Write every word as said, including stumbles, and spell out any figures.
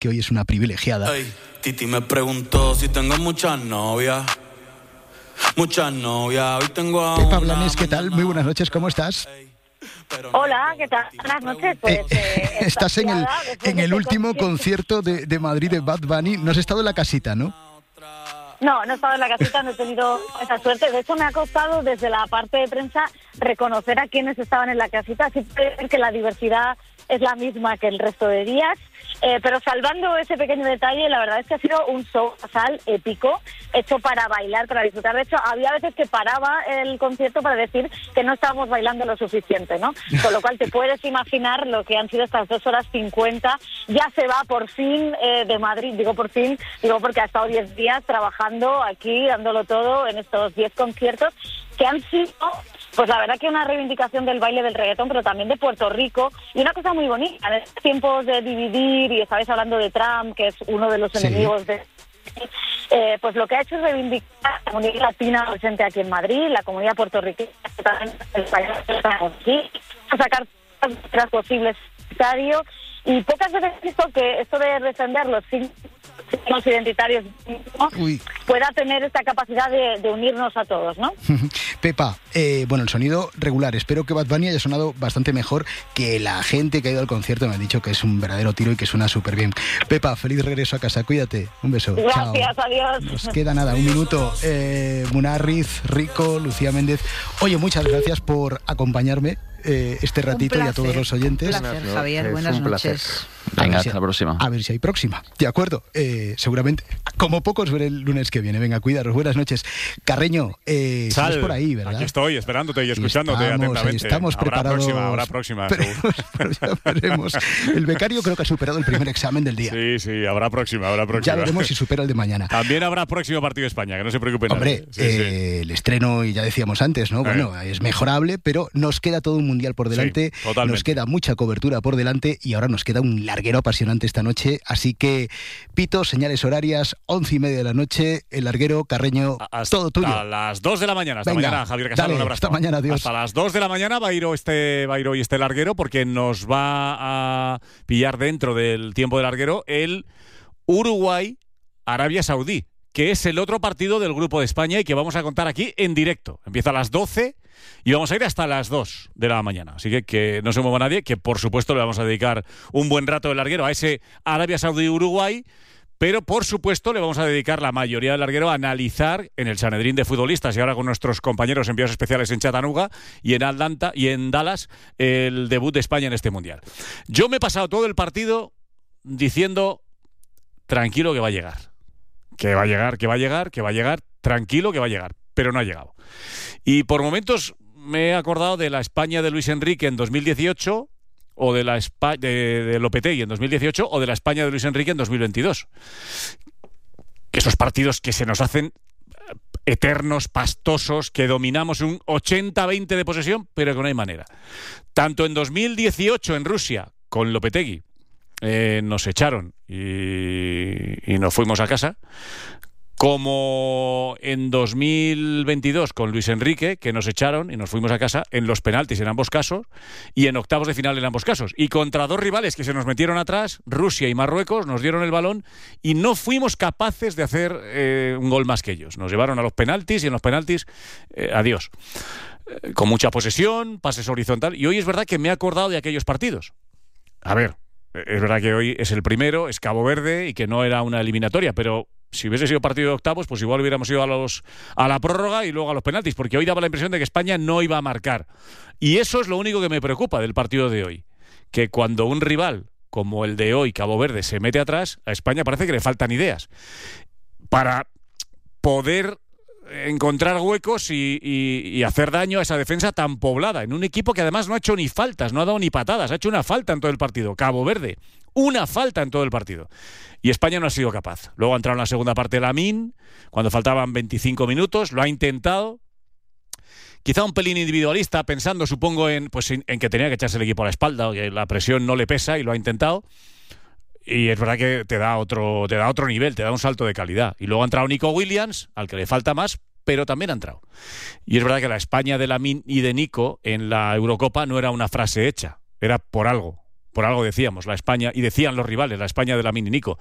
que hoy es una privilegiada. Hey, Titi me preguntó si tengo muchas novias. Muchas novias, hoy tengo a Pepa Blanes, ¿qué tal? Muy buenas noches, ¿cómo estás? Hola, ¿qué tal? Buenas noches. Pues, Eh, eh, estás en el, en el este último concierto de, de Madrid de Bad Bunny. No has estado en la casita, ¿no? No, no he estado en la casita, no he tenido esa suerte. De hecho, me ha costado desde la parte de prensa reconocer a quienes estaban en la casita. Así que la diversidad es la misma que el resto de días. Eh, pero salvando ese pequeño detalle, la verdad es que ha sido un show basal épico, hecho para bailar, para disfrutar. De hecho, había veces que paraba el concierto para decir que no estábamos bailando lo suficiente, ¿no? Con lo cual te puedes imaginar lo que han sido estas dos horas cincuenta. Ya se va por fin eh, de Madrid, digo por fin, digo porque ha estado diez días trabajando aquí, dándolo todo en estos diez conciertos, que han sido, pues la verdad que una reivindicación del baile del reggaetón, pero también de Puerto Rico, y una cosa muy bonita, en estos tiempos de dividir, y estabais hablando de Trump, que es uno de los sí. enemigos de... Eh, pues lo que ha hecho es reivindicar la comunidad latina presente aquí en Madrid, la comunidad puertorriqueña, que también el país aquí, a sacar todas las posibles estadio, y pocas veces he visto que esto de defender los signos identitarios, ¿no?, pueda tener esta capacidad de, de unirnos a todos, ¿no? Pepa, eh, bueno, el sonido regular. Espero que Bad Bunny haya sonado bastante mejor, que la gente que ha ido al concierto me ha dicho que es un verdadero tiro y que suena súper bien. Pepa, feliz regreso a casa. Cuídate. Un beso. Gracias, chao. Adiós. Nos queda nada, un minuto. Eh, Munarriz, Rico, Lucía Méndez. Oye, muchas gracias por acompañarme eh, este ratito y a todos los oyentes. Un placer, Javier. Buenas noches. Venga, hasta si, la próxima. A ver si hay próxima. De acuerdo. Eh, seguramente, como pocos, veré el lunes que viene. Venga, cuidaros. Buenas noches. Carreño, eh, Sal, por ahí, ¿verdad? Aquí estoy, esperándote y escuchándote estamos, atentamente. Estamos habrá preparados. Próxima, habrá próxima, pero, seguro. Pero ya veremos. El becario creo que ha superado el primer examen del día. Sí, sí, habrá próxima, habrá próxima. Ya veremos si supera el de mañana. También habrá próximo partido de España, que no se preocupen. Hombre, sí, eh, sí. el estreno, y ya decíamos antes, ¿no? Bueno, eh. es mejorable, pero nos queda todo un mundial por delante. Sí, totalmente. Nos queda mucha cobertura por delante y ahora nos queda un larguero apasionante esta noche. Así que, Pito, señales horarias, once y media de la noche, el larguero, Carreño, hasta todo tuyo. A las dos de la mañana. Hasta Venga, mañana, Javier Casado. Dale, un abrazo. hasta mañana, adiós. Hasta las dos de la mañana va a ir este, va a ir hoy este larguero, porque nos va a pillar dentro del tiempo del larguero el Uruguay-Arabia Saudí, que es el otro partido del Grupo de España y que vamos a contar aquí en directo. Empieza a las doce y vamos a ir hasta las dos de la mañana. Así que que no se mueva nadie, que por supuesto le vamos a dedicar un buen rato de larguero a ese Arabia Saudí-Uruguay, pero por supuesto le vamos a dedicar la mayoría del larguero a analizar en el Sanedrín de futbolistas y ahora con nuestros compañeros enviados especiales en Chattanooga y en Atlanta y en Dallas el debut de España en este Mundial. Yo me he pasado todo el partido diciendo tranquilo que va a llegar. Que va a llegar, que va a llegar, que va a llegar, tranquilo que va a llegar, pero no ha llegado. Y por momentos me he acordado de la España de Luis Enrique en dos mil dieciocho, o de la España de, de Lopetegui en dos mil dieciocho, o de la España de Luis Enrique en dos mil veintidós. Esos partidos que se nos hacen eternos, pastosos, que dominamos un ochenta veinte de posesión, pero que no hay manera. Tanto en dos mil dieciocho en Rusia, con Lopetegui, Eh, nos echaron y, y nos fuimos a casa, como en dos mil veintidós con Luis Enrique, que nos echaron y nos fuimos a casa en los penaltis en ambos casos y en octavos de final en ambos casos, y contra dos rivales que se nos metieron atrás, Rusia y Marruecos, nos dieron el balón y no fuimos capaces de hacer eh, un gol más que ellos. Nos llevaron a los penaltis y en los penaltis eh, adiós, eh, con mucha posesión, pases horizontal, y hoy es verdad que me he acordado de aquellos partidos. A ver, es verdad que hoy es el primero, es Cabo Verde y que no era una eliminatoria, pero si hubiese sido partido de octavos, pues igual hubiéramos ido a los a la prórroga y luego a los penaltis, porque hoy daba la impresión de que España no iba a marcar. Y eso es lo único que me preocupa del partido de hoy, que cuando un rival como el de hoy, Cabo Verde, se mete atrás, a España parece que le faltan ideas para poder encontrar huecos y, y, y hacer daño a esa defensa tan poblada, en un equipo que además no ha hecho ni faltas, no ha dado ni patadas, ha hecho una falta en todo el partido. Cabo Verde, una falta en todo el partido. Y España no ha sido capaz. Luego ha entrado en la segunda parte Lamine, cuando faltaban veinticinco minutos, lo ha intentado. Quizá un pelín individualista, pensando, supongo, en, pues, en, en que tenía que echarse el equipo a la espalda, o que la presión no le pesa, y lo ha intentado. Y es verdad que te da otro te da otro nivel, te da un salto de calidad. Y luego ha entrado Nico Williams, al que le falta más, pero también ha entrado. Y es verdad que la España de Lamine y de Nico en la Eurocopa no era una frase hecha, era por algo. Por algo decíamos, la España, y decían los rivales, la España de Lamine y Nico.